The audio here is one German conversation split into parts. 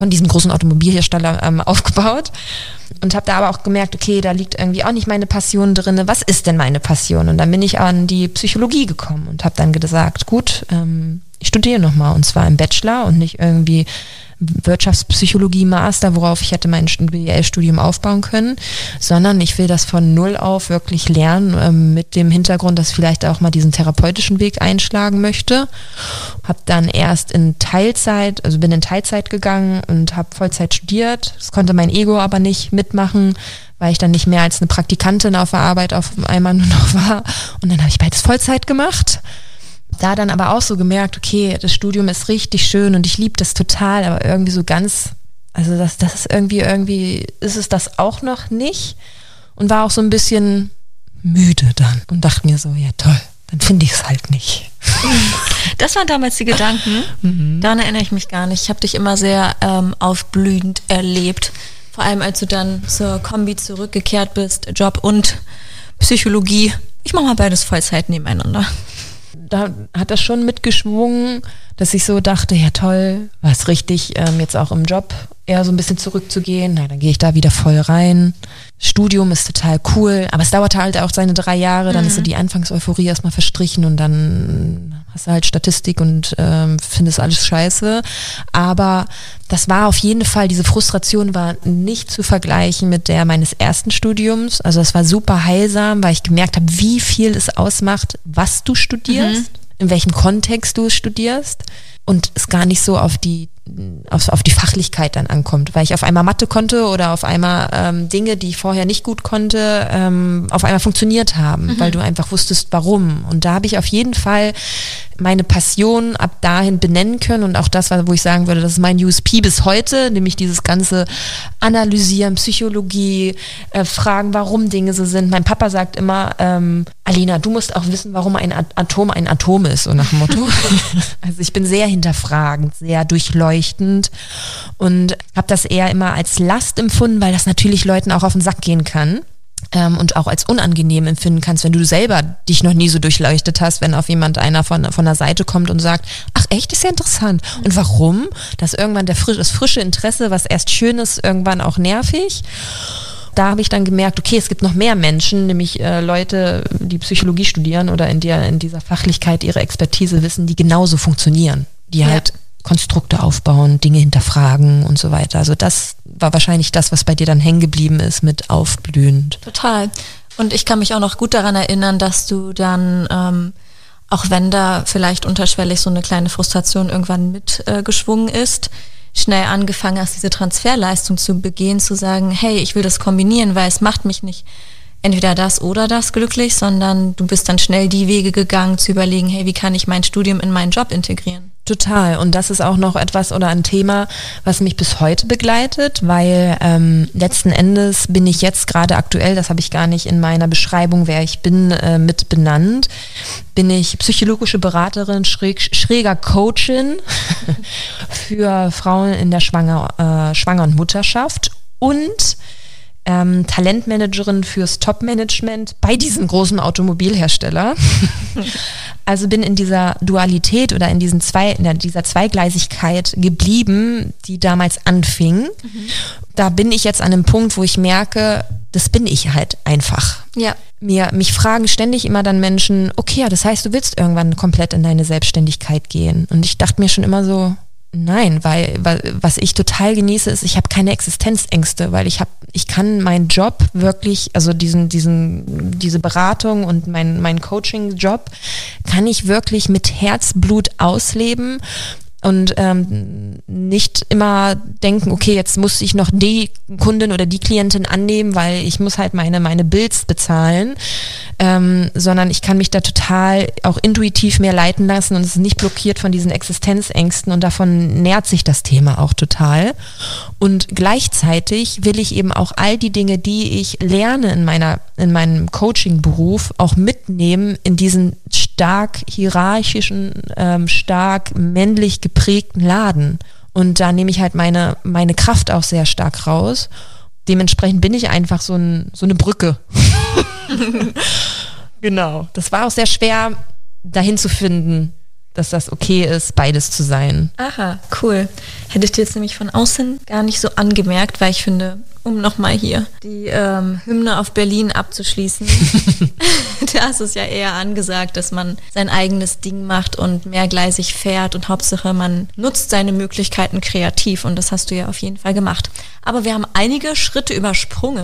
von diesem großen Automobilhersteller aufgebaut und habe da aber auch gemerkt, okay, da liegt irgendwie auch nicht meine Passion drin. Was ist denn meine Passion? Und dann bin ich an die Psychologie gekommen und habe dann gesagt, gut, ich studiere nochmal und zwar im Bachelor und nicht irgendwie Wirtschaftspsychologie-Master, worauf ich hätte mein BWL-Studium aufbauen können, sondern ich will das von null auf wirklich lernen, mit dem Hintergrund, dass ich vielleicht auch mal diesen therapeutischen Weg einschlagen möchte. Habe dann erst in Teilzeit, also bin in Teilzeit gegangen und habe Vollzeit studiert. Das konnte mein Ego aber nicht mitmachen, weil ich dann nicht mehr als eine Praktikantin auf der Arbeit auf einmal nur noch war. Und dann habe ich beides Vollzeit gemacht. Da dann aber auch so gemerkt, okay, das Studium ist richtig schön und ich liebe das total, aber irgendwie so ganz, also das ist irgendwie ist es das auch noch nicht und war auch so ein bisschen müde dann und dachte mir so, ja toll, dann finde ich es halt nicht. Das waren damals die Gedanken, daran erinnere ich mich gar nicht. Ich habe dich immer sehr aufblühend erlebt, vor allem als du dann zur Kombi zurückgekehrt bist, Job und Psychologie. Ich mache mal beides Vollzeit nebeneinander. Da hat das schon mitgeschwungen, dass ich so dachte, ja toll, war es richtig, jetzt auch im Job eher so ein bisschen zurückzugehen. Na, dann gehe ich da wieder voll rein. Studium ist total cool, aber es dauerte halt auch seine 3 Jahre, dann ist so die Anfangseuphorie erstmal verstrichen und dann hast du halt Statistik und findest alles scheiße. Aber das war auf jeden Fall, diese Frustration war nicht zu vergleichen mit der meines ersten Studiums. Also es war super heilsam, weil ich gemerkt habe, wie viel es ausmacht, was du studierst, in welchem Kontext du es studierst und es gar nicht so auf die Fachlichkeit dann ankommt, weil ich auf einmal Mathe konnte oder auf einmal Dinge, die ich vorher nicht gut konnte, auf einmal funktioniert haben, weil du einfach wusstest, warum. Und da habe ich auf jeden Fall meine Passion ab dahin benennen können und auch das, wo ich sagen würde, das ist mein USP bis heute, nämlich dieses ganze Analysieren, Psychologie, Fragen, warum Dinge so sind. Mein Papa sagt immer, Alina, du musst auch wissen, warum ein Atom ist, so nach dem Motto. Also ich bin sehr hinterfragend, sehr durchleuchtend und habe das eher immer als Last empfunden, weil das natürlich Leuten auch auf den Sack gehen kann. Und auch als unangenehm empfinden kannst, wenn du selber dich noch nie so durchleuchtet hast, wenn auf einer von der Seite kommt und sagt, ach echt, ist ja interessant. Und warum? Dass irgendwann das frische Interesse, was erst schön ist, irgendwann auch nervig. Da habe ich dann gemerkt, okay, es gibt noch mehr Menschen, nämlich Leute, die Psychologie studieren oder in dieser Fachlichkeit ihre Expertise wissen, die genauso funktionieren, die halt Konstrukte aufbauen, Dinge hinterfragen und so weiter. Also das war wahrscheinlich das, was bei dir dann hängen geblieben ist mit aufblühend. Total. Und ich kann mich auch noch gut daran erinnern, dass du dann, auch wenn da vielleicht unterschwellig so eine kleine Frustration irgendwann mitgeschwungen ist, schnell angefangen hast, diese Transferleistung zu begehen, zu sagen, hey, ich will das kombinieren, weil es macht mich nicht entweder das oder das glücklich, sondern du bist dann schnell die Wege gegangen, zu überlegen, hey, wie kann ich mein Studium in meinen Job integrieren? Total. Und das ist auch noch etwas oder ein Thema, was mich bis heute begleitet, weil letzten Endes bin ich jetzt gerade aktuell, das habe ich gar nicht in meiner Beschreibung, wer ich bin, mit benannt, bin ich psychologische Beraterin, schräger Coachin für Frauen in der Schwanger- und Mutterschaft und Talentmanagerin fürs Top-Management bei diesem großen Automobilhersteller. Also bin in dieser Dualität oder in dieser Zweigleisigkeit geblieben, die damals anfing. Da bin ich jetzt an einem Punkt, wo ich merke, das bin ich halt einfach. Ja. Mich fragen ständig immer dann Menschen, okay, das heißt, du willst irgendwann komplett in deine Selbstständigkeit gehen. Und ich dachte mir schon immer so, nein, weil was ich total genieße, ist, ich habe keine Existenzängste, weil ich kann meinen Job wirklich, also diese Beratung und mein Coaching-Job kann ich wirklich mit Herzblut ausleben und nicht immer denken, okay, jetzt muss ich noch die Kundin oder die Klientin annehmen, weil ich muss halt meine Bills bezahlen, sondern ich kann mich da total auch intuitiv mehr leiten lassen und es ist nicht blockiert von diesen Existenzängsten und davon nährt sich das Thema auch total. Und gleichzeitig will ich eben auch all die Dinge, die ich lerne in meinem Coaching-Beruf, auch mitnehmen in diesen stark hierarchischen, stark männlich geprägten Laden. Und da nehme ich halt meine Kraft auch sehr stark raus. Dementsprechend bin ich einfach so eine Brücke. Genau. Das war auch sehr schwer, dahin zu finden, dass das okay ist, beides zu sein. Aha, cool. Hätte ich dir jetzt nämlich von außen gar nicht so angemerkt, weil ich finde, um nochmal hier die Hymne auf Berlin abzuschließen, da ist es ja eher angesagt, dass man sein eigenes Ding macht und mehrgleisig fährt und Hauptsache man nutzt seine Möglichkeiten kreativ und das hast du ja auf jeden Fall gemacht. Aber wir haben einige Schritte übersprungen.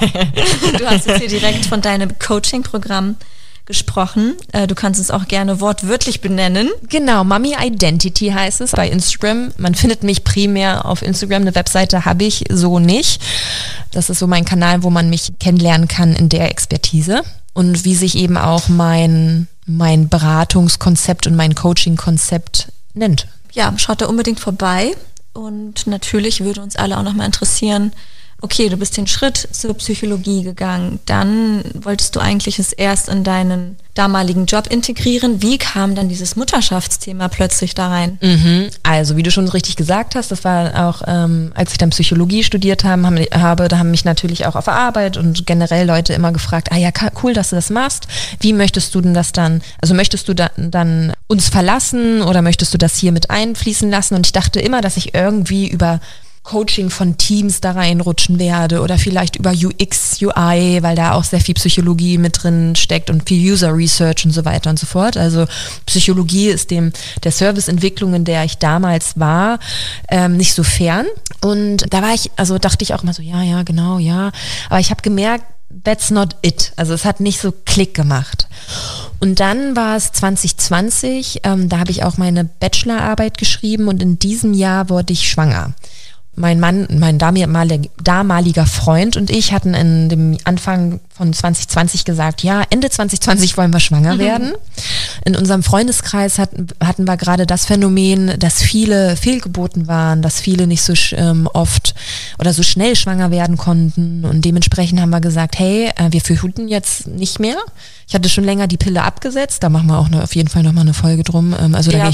Du hast jetzt hier direkt von deinem Coaching-Programm gesprochen. Du kannst es auch gerne wortwörtlich benennen. Genau, Mami Identity heißt es bei Instagram. Man findet mich primär auf Instagram. Eine Webseite habe ich so nicht. Das ist so mein Kanal, wo man mich kennenlernen kann in der Expertise. Und wie sich eben auch mein Beratungskonzept und mein Coaching-Konzept nennt. Ja, schaut da unbedingt vorbei. Und natürlich würde uns alle auch nochmal interessieren, okay, du bist den Schritt zur Psychologie gegangen, dann wolltest du eigentlich es erst in deinen damaligen Job integrieren. Wie kam dann dieses Mutterschaftsthema plötzlich da rein? Also, wie du schon richtig gesagt hast, das war auch, als ich dann Psychologie studiert habe, da haben mich natürlich auch auf der Arbeit und generell Leute immer gefragt, ja, cool, dass du das machst. Wie möchtest du denn das dann, also möchtest du dann uns verlassen oder möchtest du das hier mit einfließen lassen? Und ich dachte immer, dass ich irgendwie über Coaching von Teams da reinrutschen werde oder vielleicht über UX, UI, weil da auch sehr viel Psychologie mit drin steckt und viel User Research und so weiter und so fort. Also Psychologie ist der Serviceentwicklung, in der ich damals war, nicht so fern. Und da dachte ich auch immer so, ja, genau, ja. Aber ich habe gemerkt, that's not it. Also es hat nicht so Klick gemacht. Und dann war es 2020, da habe ich auch meine Bachelorarbeit geschrieben und in diesem Jahr wurde ich schwanger. Mein Mann, mein damaliger Freund und ich hatten in dem Anfang von 2020 gesagt, ja, Ende 2020 wollen wir schwanger werden. In unserem Freundeskreis hatten wir gerade das Phänomen, dass viele fehlgeboten waren, dass viele nicht so oft oder so schnell schwanger werden konnten und dementsprechend haben wir gesagt, hey, wir verhüten jetzt nicht mehr. Ich hatte schon länger die Pille abgesetzt, da machen wir auch auf jeden Fall nochmal eine Folge drum. Also ja, da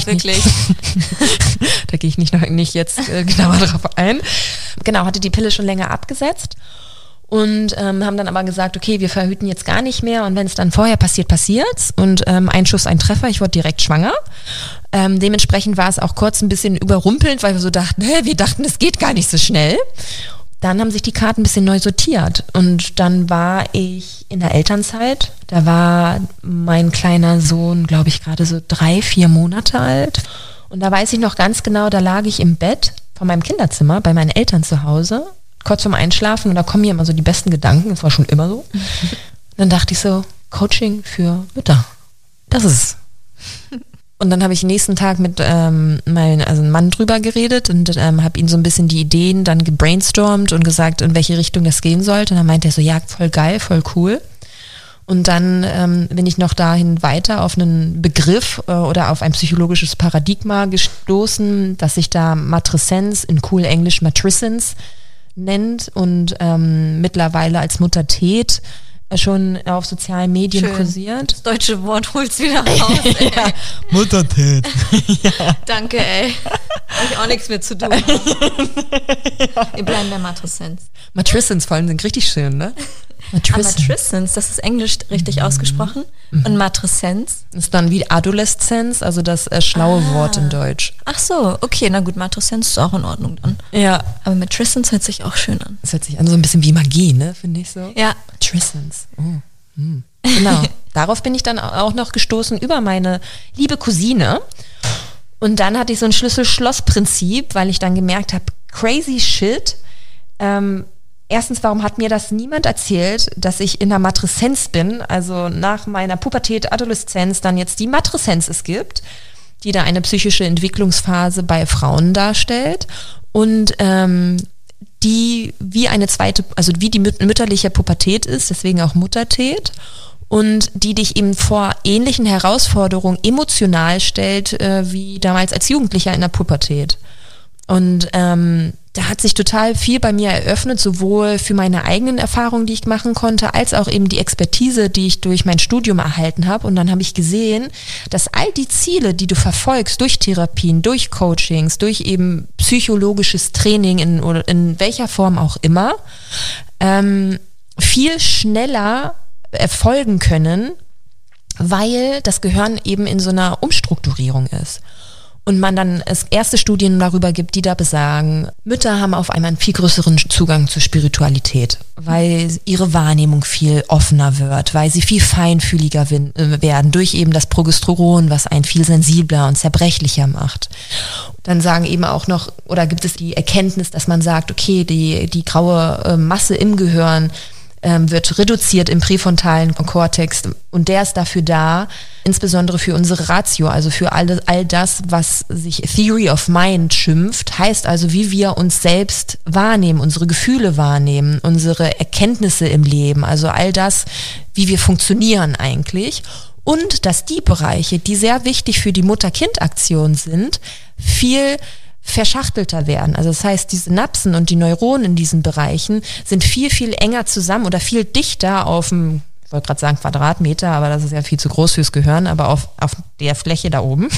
gehe ich nicht jetzt genauer drauf ein. Genau, hatte die Pille schon länger abgesetzt und haben dann aber gesagt, okay, wir verhüten jetzt gar nicht mehr und wenn es dann vorher passiert, passiert's. Und ein Schuss, ein Treffer, ich wurde direkt schwanger. Dementsprechend war es auch kurz ein bisschen überrumpelnd, weil wir so dachten, wir dachten, es geht gar nicht so schnell. Dann haben sich die Karten ein bisschen neu sortiert und dann war ich in der Elternzeit. Da war mein kleiner Sohn, glaube ich, gerade so 3-4 Monate alt. Und da weiß ich noch ganz genau, da lag ich im Bett von meinem Kinderzimmer bei meinen Eltern zu Hause, kurz vorm Einschlafen und da kommen mir immer so die besten Gedanken, das war schon immer so. Dann dachte ich so, Coaching für Mütter, das ist es. Und dann habe ich nächsten Tag mit einem Mann drüber geredet und habe ihn so ein bisschen die Ideen dann gebrainstormt und gesagt, in welche Richtung das gehen sollte. Und dann meinte er so, ja, voll geil, voll cool. Und dann bin ich noch dahin weiter auf einen Begriff oder auf ein psychologisches Paradigma gestoßen, das sich da Matreszenz, in cool Englisch Matrescence nennt und mittlerweile als Muttertät schon auf sozialen Medien Schön. Kursiert. Das deutsche Wort holt's wieder raus, ey. Ja, Muttertät. Ja. Danke, ey. Hab ich auch nichts mehr zu tun. Wir bleiben bei Matreszenz. Matrescence vor allem sind richtig schön, ne? Matrescence, das ist Englisch richtig ausgesprochen. Und Matreszenz ist dann wie Adoleszenz, also das schlaue Wort in Deutsch. Ach so, okay, na gut, Matreszenz ist auch in Ordnung dann. Ja. Aber Matrescence hört sich auch schön an. Das hört sich an so ein bisschen wie Magie, ne, finde ich so. Ja. Matrescence. Oh. Genau. Darauf bin ich dann auch noch gestoßen über meine liebe Cousine. Und dann hatte ich so ein Schlüssel-Schloss-Prinzip, weil ich dann gemerkt habe, crazy shit. Erstens, warum hat mir das niemand erzählt, dass ich in der Matreszenz bin, also nach meiner Pubertät, Adoleszenz, dann jetzt die Matreszenz es gibt, die da eine psychische Entwicklungsphase bei Frauen darstellt und die wie eine zweite, also wie die mütterliche Pubertät ist, deswegen auch Muttertät und die dich eben vor ähnlichen Herausforderungen emotional stellt, wie damals als Jugendlicher in der Pubertät. Und da hat sich total viel bei mir eröffnet, sowohl für meine eigenen Erfahrungen, die ich machen konnte, als auch eben die Expertise, die ich durch mein Studium erhalten habe. Und dann habe ich gesehen, dass all die Ziele, die du verfolgst, durch Therapien, durch Coachings, durch eben psychologisches Training in welcher Form auch immer, viel schneller erfolgen können, weil das Gehirn eben in so einer Umstrukturierung ist. Und man dann es erste Studien darüber gibt, die da besagen, Mütter haben auf einmal einen viel größeren Zugang zur Spiritualität, weil ihre Wahrnehmung viel offener wird, weil sie viel feinfühliger werden durch eben das Progesteron, was einen viel sensibler und zerbrechlicher macht. Dann sagen eben auch noch, oder gibt es die Erkenntnis, dass man sagt, okay, die graue Masse im Gehirn wird reduziert im präfrontalen Kortex und der ist dafür da, insbesondere für unsere Ratio, also für all das, was sich Theory of Mind schimpft, heißt also, wie wir uns selbst wahrnehmen, unsere Gefühle wahrnehmen, unsere Erkenntnisse im Leben, also all das, wie wir funktionieren eigentlich. Und dass die Bereiche, die sehr wichtig für die Mutter-Kind-Aktion sind, viel verschachtelter werden. Also das heißt, die Synapsen und die Neuronen in diesen Bereichen sind viel, viel enger zusammen oder viel dichter auf dem, ich wollte gerade sagen Quadratmeter, aber das ist ja viel zu groß fürs Gehirn, aber auf der Fläche da oben.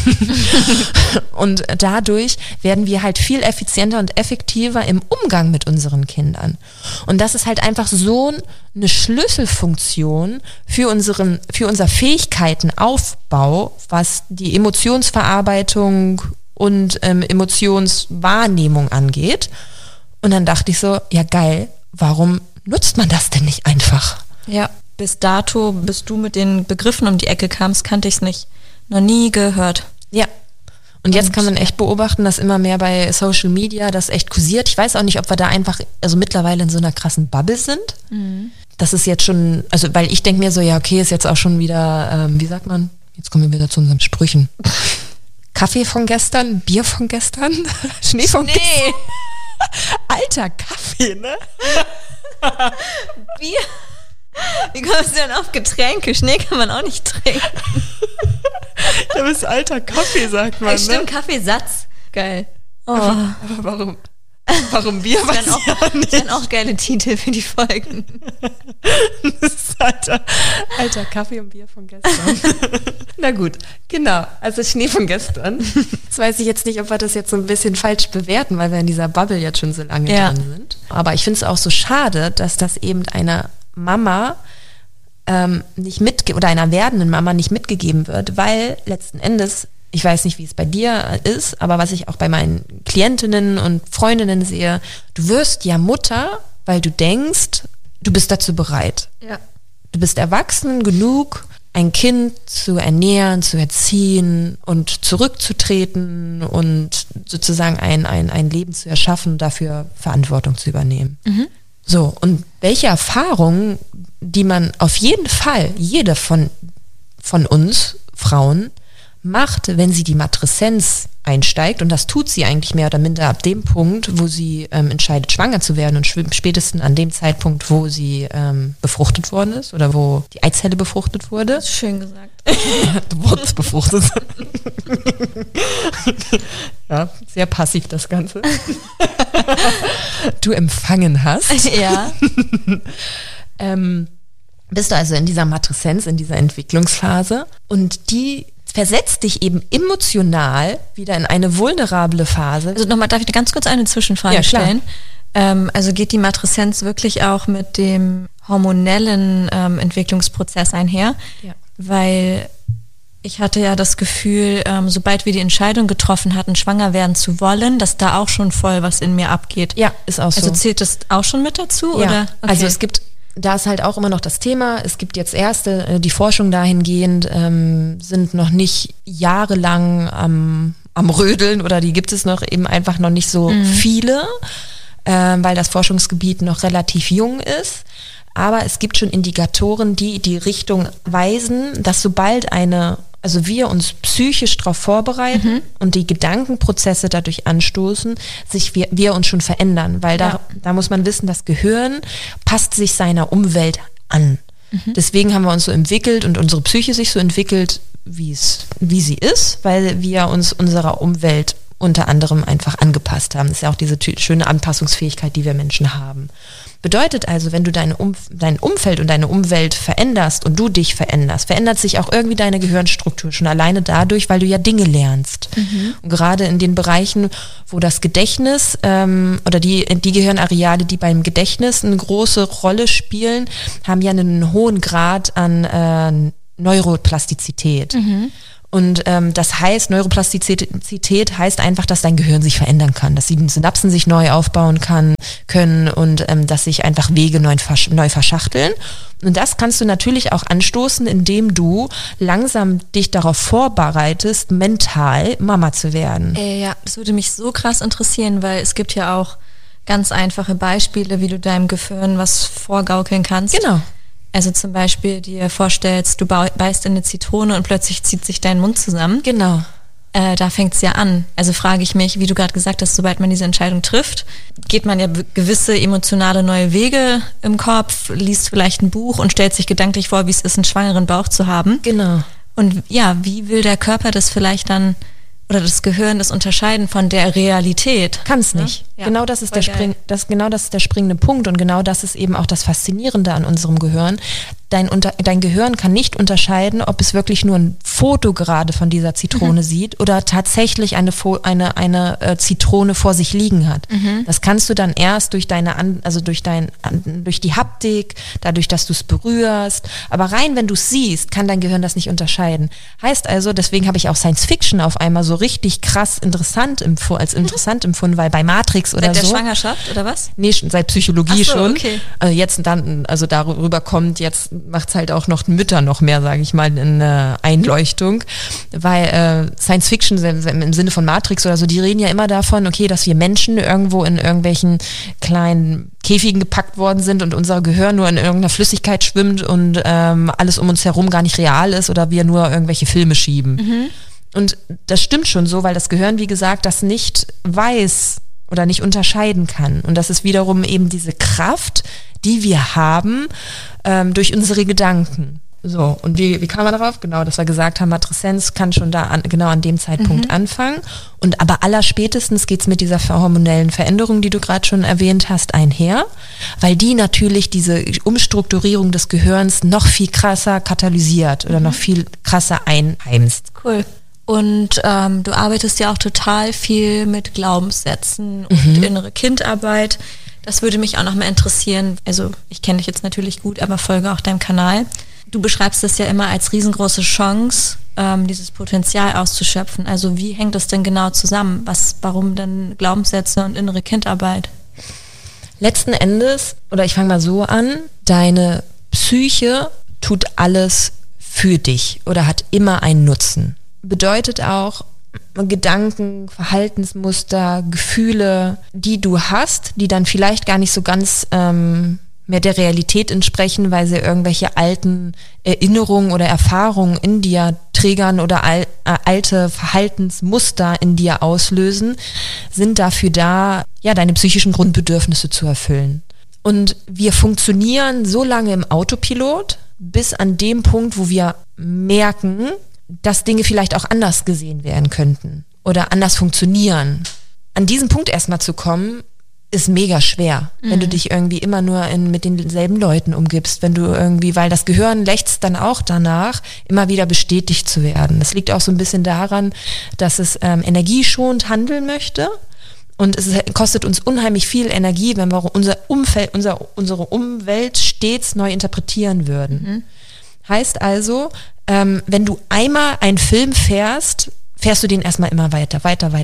Und dadurch werden wir halt viel effizienter und effektiver im Umgang mit unseren Kindern. Und das ist halt einfach so eine Schlüsselfunktion für unser Fähigkeitenaufbau, was die Emotionsverarbeitung und Emotionswahrnehmung angeht. Und dann dachte ich so, ja geil, warum nutzt man das denn nicht einfach? Ja, bis dato, bis du mit den Begriffen um die Ecke kamst, kannte ich es nicht. Noch nie gehört. Ja. Und jetzt kann man echt beobachten, dass immer mehr bei Social Media das echt kursiert. Ich weiß auch nicht, ob wir da einfach, also mittlerweile in so einer krassen Bubble sind. Mhm. Das ist jetzt schon, also weil ich denke mir so, ja okay, ist jetzt auch schon wieder, wie sagt man? Jetzt kommen wir wieder zu unseren Sprüchen. Kaffee von gestern, Bier von gestern, Schnee von gestern. Alter Kaffee, ne? Bier? Wie kommst du denn auf Getränke? Schnee kann man auch nicht trinken. Das ist alter Kaffee, sagt man, stimmt, ne? Kaffeesatz. Geil. Oh. Aber warum? Warum Bier? Das wären auch geile Titel für die Folgen. Das ist alter Kaffee und Bier von gestern. Na gut, genau. Also Schnee von gestern. Das weiß ich jetzt nicht, ob wir das jetzt so ein bisschen falsch bewerten, weil wir in dieser Bubble jetzt schon so lange drin sind. Aber ich finde es auch so schade, dass das eben einer Mama nicht oder einer werdenden Mama nicht mitgegeben wird, weil letzten Endes, ich weiß nicht, wie es bei dir ist, aber was ich auch bei meinen Klientinnen und Freundinnen sehe, du wirst ja Mutter, weil du denkst, du bist dazu bereit. Ja. Du bist erwachsen genug, ein Kind zu ernähren, zu erziehen und zurückzutreten und sozusagen ein Leben zu erschaffen, dafür Verantwortung zu übernehmen. Mhm. So, und welche Erfahrungen, die man auf jeden Fall, jede von uns Frauen, macht, wenn sie die Matreszenz einsteigt, und das tut sie eigentlich mehr oder minder ab dem Punkt, wo sie entscheidet, schwanger zu werden und spätestens an dem Zeitpunkt, wo sie befruchtet worden ist oder wo die Eizelle befruchtet wurde. Das ist schön gesagt. Du wurdest befruchtet. Ja, sehr passiv das Ganze. Du empfangen hast. Ja. Bist du also in dieser Matreszenz, in dieser Entwicklungsphase, und die versetzt dich eben emotional wieder in eine vulnerable Phase. Also nochmal, darf ich dir ganz kurz eine Zwischenfrage stellen? Also geht die Matreszenz wirklich auch mit dem hormonellen Entwicklungsprozess einher? Ja. Weil ich hatte ja das Gefühl, sobald wir die Entscheidung getroffen hatten, schwanger werden zu wollen, dass da auch schon voll was in mir abgeht. Ja, ist auch so. Also zählt das auch schon mit dazu? Ja, oder? Okay. Also da ist halt auch immer noch das Thema, es gibt jetzt die Forschung dahingehend sind noch nicht jahrelang am Rödeln, oder die gibt es noch eben einfach noch nicht so viele, weil das Forschungsgebiet noch relativ jung ist. Aber es gibt schon Indikatoren, die die Richtung weisen, dass sobald also wir uns psychisch darauf vorbereiten und die Gedankenprozesse dadurch anstoßen, wir uns schon verändern, weil da muss man wissen, das Gehirn passt sich seiner Umwelt an. Deswegen haben wir uns so entwickelt und unsere Psyche sich so entwickelt, wie sie ist, weil wir uns unserer Umwelt unter anderem einfach angepasst haben. Das ist ja auch diese schöne Anpassungsfähigkeit, die wir Menschen haben. Bedeutet also, wenn du dein Umfeld und deine Umwelt veränderst und du dich veränderst, verändert sich auch irgendwie deine Gehirnstruktur schon alleine dadurch, weil du ja Dinge lernst. Und gerade in den Bereichen, wo das Gedächtnis oder die Gehirnareale, die beim Gedächtnis eine große Rolle spielen, haben ja einen hohen Grad an Neuroplastizität. Und das heißt, Neuroplastizität heißt einfach, dass dein Gehirn sich verändern kann, dass die Synapsen sich neu aufbauen können und dass sich einfach Wege neu verschachteln. Und das kannst du natürlich auch anstoßen, indem du langsam dich darauf vorbereitest, mental Mama zu werden. Ja, das würde mich so krass interessieren, weil es gibt ja auch ganz einfache Beispiele, wie du deinem Gehirn was vorgaukeln kannst. Genau. Also zum Beispiel dir vorstellst, du beißt in eine Zitrone und plötzlich zieht sich dein Mund zusammen. Genau. Da fängt es ja an. Also frage ich mich, wie du gerade gesagt hast, sobald man diese Entscheidung trifft, geht man ja gewisse emotionale neue Wege im Kopf, liest vielleicht ein Buch und stellt sich gedanklich vor, wie es ist, einen schwangeren Bauch zu haben. Genau. Und ja, wie will der Körper das vielleicht dann oder das Gehirn das unterscheiden von der Realität? Kann es nicht. Ja, genau das ist das ist der springende Punkt und genau das ist eben auch das Faszinierende an unserem Gehirn. Dein Gehirn kann nicht unterscheiden, ob es wirklich nur ein Foto gerade von dieser Zitrone sieht oder tatsächlich eine Zitrone vor sich liegen hat. Das kannst du dann erst durch durch die Haptik, dadurch, dass du es berührst. Aber rein, wenn du es siehst, kann dein Gehirn das nicht unterscheiden. Heißt also, deswegen habe ich auch Science Fiction auf einmal so richtig krass interessant empfunden, weil bei Matrix oder seit so. Seit der Schwangerschaft oder was? Nee, seit Psychologie schon. Okay. Also darüber kommt jetzt macht es halt auch noch Mütter noch mehr, sage ich mal, eine Einleuchtung, weil Science Fiction im Sinne von Matrix oder so, die reden ja immer davon, okay, dass wir Menschen irgendwo in irgendwelchen kleinen Käfigen gepackt worden sind und unser Gehirn nur in irgendeiner Flüssigkeit schwimmt und alles um uns herum gar nicht real ist oder wir nur irgendwelche Filme schieben. Und das stimmt schon so, weil das Gehirn, wie gesagt, das nicht weiß oder nicht unterscheiden kann. Und das ist wiederum eben diese Kraft, die wir haben durch unsere Gedanken. So, und wie kam man darauf? Genau, dass wir gesagt haben, Matreszenz kann schon genau an dem Zeitpunkt anfangen. Und aber allerspätestens geht's mit dieser hormonellen Veränderung, die du gerade schon erwähnt hast, einher, weil die natürlich diese Umstrukturierung des Gehirns noch viel krasser katalysiert oder noch viel krasser einheimst. Cool. Und du arbeitest ja auch total viel mit Glaubenssätzen und innere Kindarbeit. Das würde mich auch noch mal interessieren. Also ich kenne dich jetzt natürlich gut, aber folge auch deinem Kanal. Du beschreibst das ja immer als riesengroße Chance, dieses Potenzial auszuschöpfen. Also wie hängt das denn genau zusammen? Warum denn Glaubenssätze und innere Kindarbeit? Letzten Endes, oder ich fange mal so an, deine Psyche tut alles für dich oder hat immer einen Nutzen. Bedeutet auch, Gedanken, Verhaltensmuster, Gefühle, die du hast, die dann vielleicht gar nicht so ganz mehr der Realität entsprechen, weil sie irgendwelche alten Erinnerungen oder Erfahrungen in dir triggern oder alte Verhaltensmuster in dir auslösen, sind dafür da, ja, deine psychischen Grundbedürfnisse zu erfüllen. Und wir funktionieren so lange im Autopilot, bis an dem Punkt, wo wir merken, dass Dinge vielleicht auch anders gesehen werden könnten oder anders funktionieren. An diesen Punkt erstmal zu kommen, ist mega schwer, wenn du dich irgendwie immer nur mit denselben Leuten umgibst, wenn du irgendwie, weil das Gehirn lechzt dann auch danach, immer wieder bestätigt zu werden. Das liegt auch so ein bisschen daran, dass es energieschonend handeln möchte und es kostet uns unheimlich viel Energie, wenn wir unsere Umwelt stets neu interpretieren würden. Heißt also, wenn du einmal einen Film fährst du den erstmal immer weiter,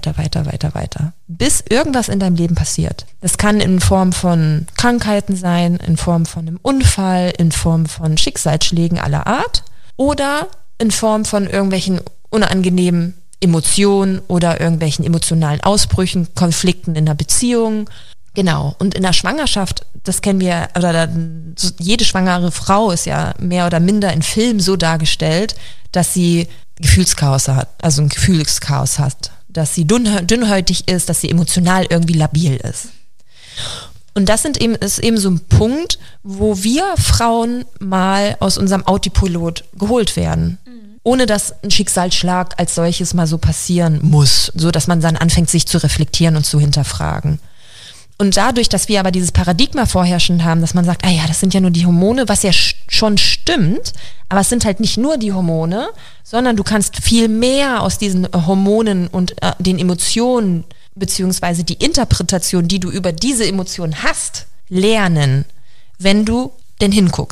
bis irgendwas in deinem Leben passiert. Das kann in Form von Krankheiten sein, in Form von einem Unfall, in Form von Schicksalsschlägen aller Art oder in Form von irgendwelchen unangenehmen Emotionen oder irgendwelchen emotionalen Ausbrüchen, Konflikten in der Beziehung. Genau. Und in der Schwangerschaft, das kennen wir, jede schwangere Frau ist ja mehr oder minder in Filmen so dargestellt, dass sie Gefühlschaos hat, also ein Gefühlschaos hat, dass sie dünnhäutig ist, dass sie emotional irgendwie labil ist. Und das ist eben so ein Punkt, wo wir Frauen mal aus unserem Autopilot geholt werden. Ohne dass ein Schicksalsschlag als solches mal so passieren muss, so dass man dann anfängt, sich zu reflektieren und zu hinterfragen. Und dadurch, dass wir aber dieses Paradigma vorherrschend haben, dass man sagt, das sind ja nur die Hormone, was ja schon stimmt, aber es sind halt nicht nur die Hormone, sondern du kannst viel mehr aus diesen Hormonen und den Emotionen beziehungsweise die Interpretation, die du über diese Emotionen hast, lernen, wenn du denn hinguckst.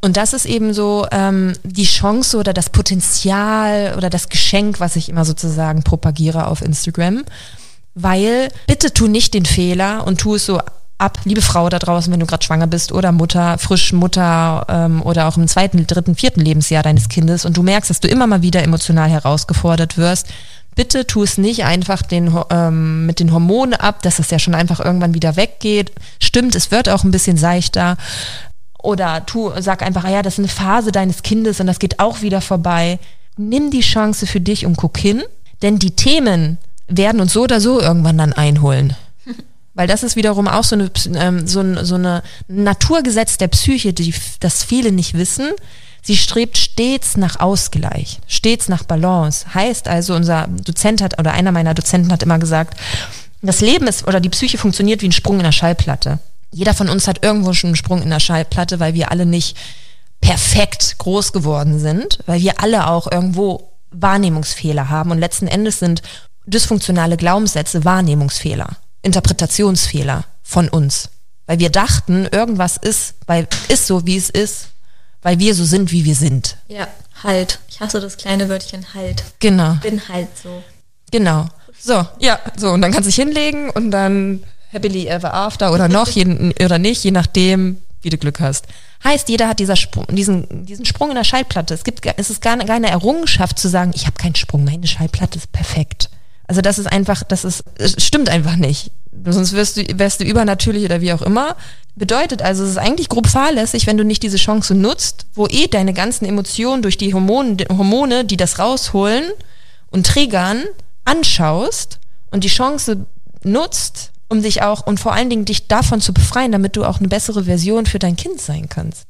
Und das ist eben so die Chance oder das Potenzial oder das Geschenk, was ich immer sozusagen propagiere auf Instagram. Weil bitte tu nicht den Fehler und tu es so ab, liebe Frau da draußen, wenn du gerade schwanger bist oder Mutter, frisch Mutter oder auch im 2., 3., 4. Lebensjahr deines Kindes und du merkst, dass du immer mal wieder emotional herausgefordert wirst. Bitte tu es nicht einfach mit den Hormonen ab, dass es ja schon einfach irgendwann wieder weggeht. Stimmt, es wird auch ein bisschen seichter. Oder sag einfach, das ist eine Phase deines Kindes und das geht auch wieder vorbei. Nimm die Chance für dich und guck hin, denn die Themen werden uns so oder so irgendwann dann einholen. Weil das ist wiederum auch so eine Naturgesetz der Psyche, das viele nicht wissen. Sie strebt stets nach Ausgleich, stets nach Balance. Heißt also, einer meiner Dozenten hat immer gesagt, das Leben die Psyche funktioniert wie ein Sprung in der Schallplatte. Jeder von uns hat irgendwo schon einen Sprung in der Schallplatte, weil wir alle nicht perfekt groß geworden sind, weil wir alle auch irgendwo Wahrnehmungsfehler haben und letzten Endes sind dysfunktionale Glaubenssätze Wahrnehmungsfehler, Interpretationsfehler von uns. Weil wir dachten, irgendwas ist so, wie es ist, weil wir so sind, wie wir sind. Ja, halt. Ich hasse das kleine Wörtchen halt. Genau. Bin halt so. Genau. So, und dann kannst du dich hinlegen und dann happily ever after oder noch, oder nicht, je nachdem, wie du Glück hast. Heißt, jeder hat diesen Sprung in der Schallplatte. Es ist gar keine Errungenschaft zu sagen, ich habe keinen Sprung, meine Schallplatte ist perfekt. Also es stimmt einfach nicht. Sonst wärst du übernatürlich oder wie auch immer. Bedeutet also, es ist eigentlich grob fahrlässig, wenn du nicht diese Chance nutzt, wo deine ganzen Emotionen durch die Hormone, die das rausholen und triggern, anschaust und die Chance nutzt, um dich auch und vor allen Dingen dich davon zu befreien, damit du auch eine bessere Version für dein Kind sein kannst.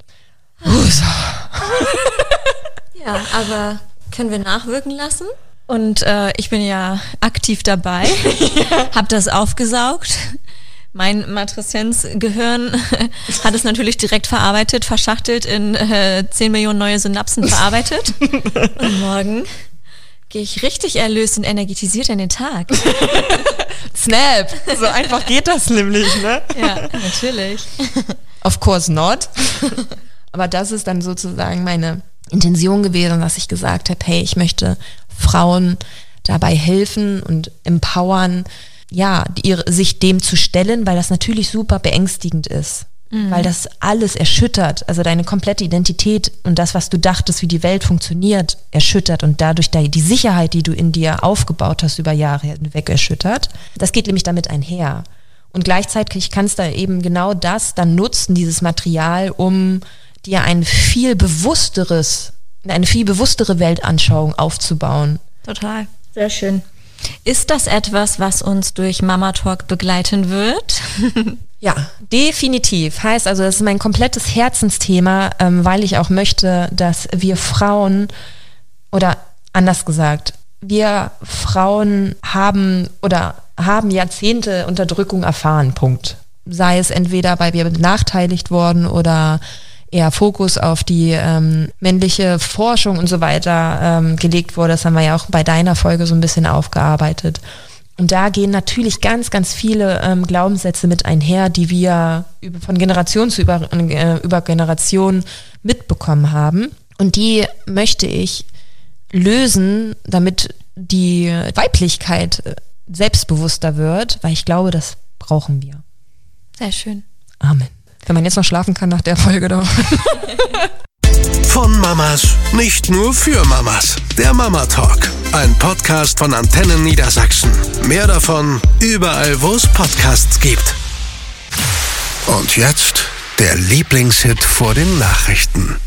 Ja, aber können wir nachwirken lassen? Und ich bin ja aktiv dabei, habe das aufgesaugt. Mein Matreszenz-Gehirn hat es natürlich direkt verarbeitet, verschachtelt, in 10 Millionen neue Synapsen verarbeitet. Und morgen gehe ich richtig erlöst und energetisiert in den Tag. Snap! So einfach geht das nämlich, ne? Ja, natürlich. Of course not. Aber das ist dann sozusagen meine Intention gewesen, dass ich gesagt habe, hey, ich möchte Frauen dabei helfen und empowern, sich dem zu stellen, weil das natürlich super beängstigend ist. Weil das alles erschüttert, also deine komplette Identität und das, was du dachtest, wie die Welt funktioniert, erschüttert und dadurch die Sicherheit, die du in dir aufgebaut hast, über Jahre hinweg erschüttert. Das geht nämlich damit einher. Und gleichzeitig kannst du eben genau das dann nutzen, dieses Material, um dir eine viel bewusstere Weltanschauung aufzubauen. Total. Sehr schön. Ist das etwas, was uns durch Mama Talk begleiten wird? Ja, definitiv. Heißt also, das ist mein komplettes Herzensthema, weil ich auch möchte, dass wir Frauen, oder anders gesagt, wir Frauen haben Jahrzehnte Unterdrückung erfahren, Punkt. Sei es entweder, weil wir benachteiligt worden oder eher Fokus auf die männliche Forschung und so weiter gelegt wurde. Das haben wir ja auch bei deiner Folge so ein bisschen aufgearbeitet. Und da gehen natürlich ganz, ganz viele Glaubenssätze mit einher, die wir von Generation zu über Generation mitbekommen haben. Und die möchte ich lösen, damit die Weiblichkeit selbstbewusster wird, weil ich glaube, das brauchen wir. Sehr schön. Amen. Wenn man jetzt noch schlafen kann nach der Folge doch. Von Mamas, nicht nur für Mamas. Der Mama Talk, ein Podcast von Antennen Niedersachsen. Mehr davon überall, wo es Podcasts gibt. Und jetzt der Lieblingshit vor den Nachrichten.